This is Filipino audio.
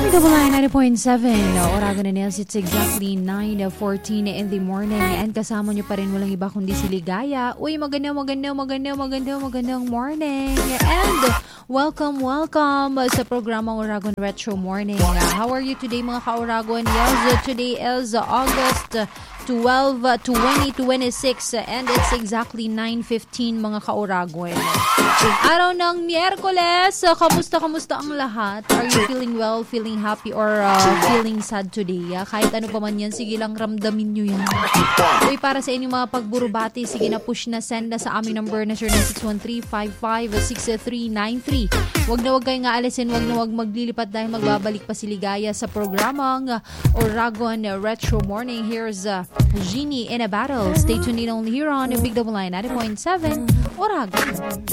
90.7 Oragon and Hills. It's exactly 9:14 in the morning and kasama nyo pa rin walang iba kundi si Ligaya. Uy, magandang morning and welcome sa programang Oragon Retro Morning. How are you today mga ka-Oragon? Yes, today is August 12, 2026 and it's exactly 9:15 mga ka-Oragon. Araw ng Miyerkules. Kamusta ang lahat? Are you feeling well, feeling happy, or feeling sad today? Kahit ano pa man yan, sige lang ramdamin nyo yan. Uy, para sa inyong mga pagburubati, sige na push na send na sa aming number na 0961-355-6393. Wag kayong aalisin, wag maglilipat dahil magbabalik pa si Ligaya sa programang Oragon Retro Morning. Here's Genie in a Battle. Stay tuned in only here on Big Double Line 90.7 Oragon.